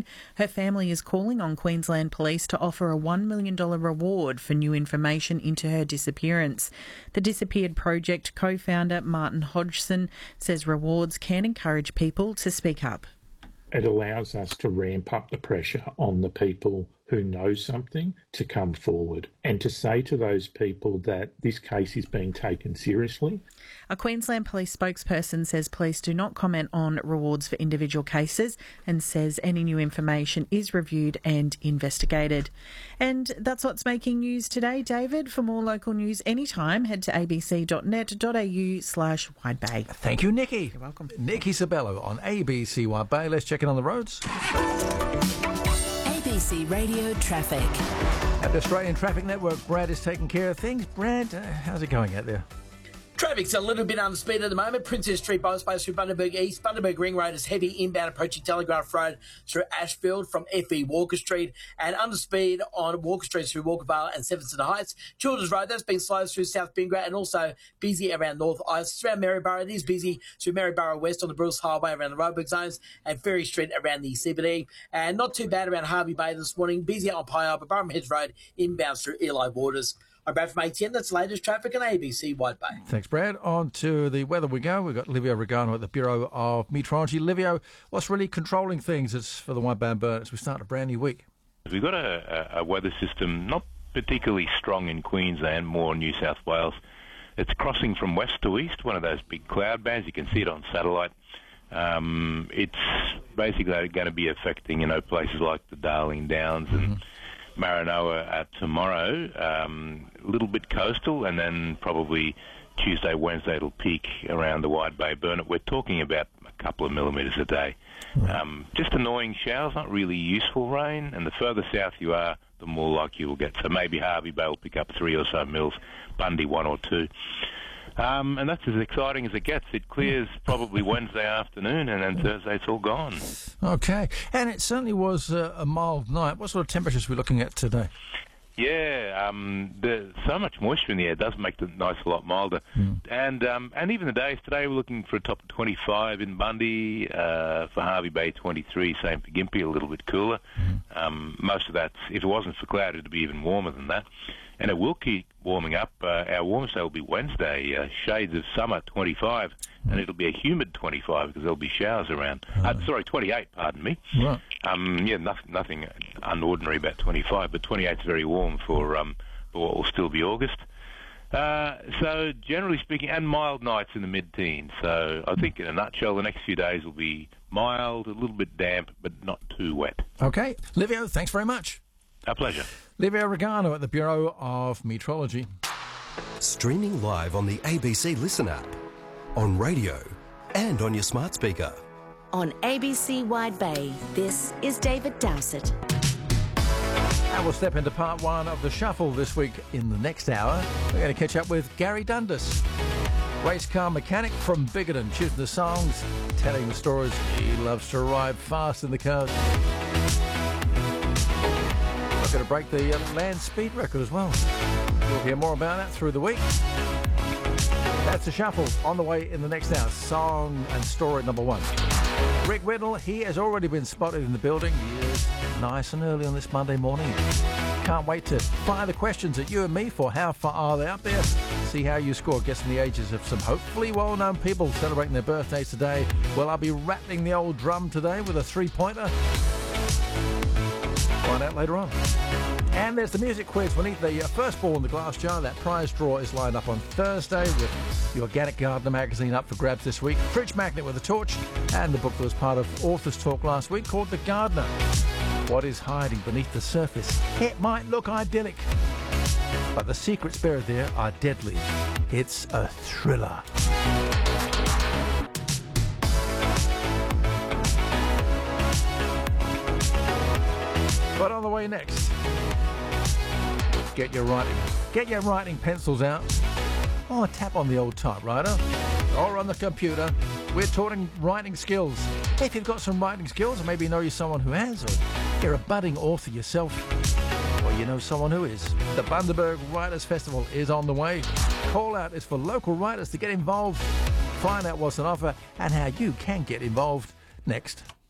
missing. Her family is calling on Queensland Police to offer a $1 million reward for new information into her disappearance. The Disappeared Project co-founder Martin Hodgson says rewards can encourage people to speak up. It allows us to ramp up the pressure on the people who know something to come forward and to say to those people that this case is being taken seriously. A Queensland Police spokesperson says police do not comment on rewards for individual cases and says any new information is reviewed and investigated. And that's what's making news today, David. For more local news anytime, head to abc.net.au/Wide Bay. Thank you, Nikki. You're welcome. Nikki Sabello on ABC Wide Bay. Let's check in on the roads. ABC Radio Traffic. At the Australian Traffic Network, Brad is taking care of things. Brad, how's it going out there? Traffic's a little bit under speed at the moment. Princess Street bypass through Bundaberg East. Bundaberg Ring Road is heavy inbound approaching Telegraph Road through Ashfield from FE Walker Street, and under speed on Walker Street through Walkervale and Sevenson Heights. Childers Road, that's been slow through South Bingra and also busy around North Ice. Around Maryborough, it is busy through Maryborough West on the Bruce Highway around the Roebuck zones, and Ferry Street around the CBD. And not too bad around Harvey Bay this morning. Busy on Pye Upper Burham Heads Road inbound through Eli Waters. I'm Brad from ATN. That's the latest traffic on ABC Wide Bay. Thanks, Brad. On to the weather we go. We've got Livio Regano at the Bureau of Meteorology. Livio, what's really controlling things as for the Wide Bay and Burn as we start a brand new week? We've got a weather system not particularly strong in Queensland, more New South Wales. It's crossing from west to east, one of those big cloud bands. You can see it on satellite. It's basically going to be affecting, places like the Darling Downs and Maranoa tomorrow, a little bit coastal, and then probably Tuesday, Wednesday it'll peak around the Wide Bay Burnett. We're talking about a couple of millimetres a day. Just annoying showers, not really useful rain, and the further south you are, the more likely you will get. So maybe Harvey Bay will pick up 3 or so mils, Bundy 1 or 2. And that's as exciting as it gets. It clears probably Wednesday afternoon, and then Thursday it's all gone. Okay. And it certainly was a mild night. What sort of temperatures are we looking at today? Yeah, there's so much moisture in the air. It does make the nights a lot milder. And even the days today, we're looking for a top of 25 in Bundy, for Harvey Bay 23, same for Gympie, a little bit cooler. Most of that, if it wasn't for cloud, it'd be even warmer than that. And it will keep warming up. Our warmest day will be Wednesday, shades of summer 25, and it'll be a humid 25 because there'll be showers around. 28, pardon me. Right. Nothing unordinary about 25, but 28's very warm for what will still be August. So generally speaking, and mild nights in the mid-teens. So I think in a nutshell, the next few days will be mild, a little bit damp, but not too wet. Okay. Livio, thanks very much. A pleasure. Livio Regano at the Bureau of Meteorology. Streaming live on the ABC Listen app, on radio, and on your smart speaker. On ABC Wide Bay, this is David Dowsett. And we'll step into part one of the shuffle this week. In the next hour, we're going to catch up with Gary Dundas, race car mechanic from Bigoton, choosing the songs, telling the stories. He loves to ride fast in the cars. We're going to break the land speed record as well. We'll hear more about that through the week. That's the shuffle on the way in the next hour. Song and story number one. Rick Whittle, he has already been spotted in the building. He is nice and early on this Monday morning. Can't wait to fire the questions at you and me for how far are they up there. See how you score, guessing the ages of some hopefully well-known people celebrating their birthdays today. Well, I'll be rattling the old drum today with a three-pointer. Find out later on. And there's the music quiz. We need the first ball in the glass jar. That prize draw is lined up on Thursday with the Organic Gardener magazine up for grabs this week. Fridge magnet with a torch, and the book that was part of Authors Talk last week called The Gardener. What is hiding beneath the surface? It might look idyllic, but the secrets buried there are deadly. It's a thriller. But on the way next, get your writing pencils out, or tap on the old typewriter, or on the computer. We're talking writing skills. If you've got some writing skills, or maybe you know you're someone who has, or you're a budding author yourself, or you know someone who is, the Bundaberg Writers Festival is on the way. Call out is for local writers to get involved. Find out what's on offer and how you can get involved next.